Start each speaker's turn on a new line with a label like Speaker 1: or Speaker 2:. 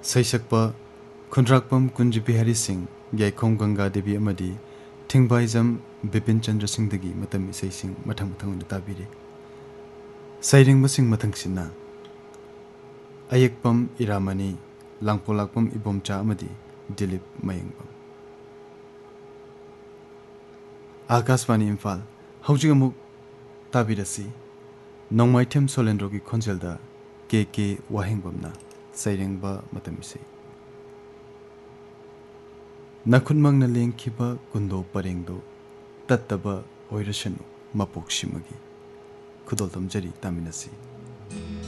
Speaker 1: सैसक्पा खुंद्राकपम कुंज बिहारी सिंह याइखोम गंगा देवी अमदी थिंगबाइजम बिपिन चंद्र सिंह दगी मतम इसै सिंह मथंग मथंग ताबिरे सैरिंग सिंह मथंग सिन्ना अयकपम इरामनी लांगपोलाकपम इबोमचा अमदी दिलीप मयंगपम आकाशवाणी इम्फाल हौजिग अमुक ताबिरसी नोंमाइथेम सोलेंद्रोगी खोंजेलदा के वाहेंगबमना सैरिंगबा मतम इसै नखुनमंगना लेंखिबा कुंदो परेंगदो तत्तबा ओइरसनु मपोक सिमगी खुदोल तमजरी तामिनसी।